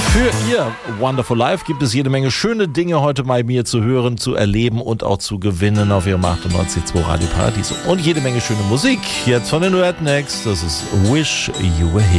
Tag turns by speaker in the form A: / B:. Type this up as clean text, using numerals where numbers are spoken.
A: Für Ihr Wonderful Life gibt es jede Menge schöne Dinge heute bei mir zu hören, zu erleben und auch zu gewinnen auf Ihrem 98.2 Radio Paradies. Und jede Menge schöne Musik. Jetzt von den Rednecks, das ist Wish You Were Here.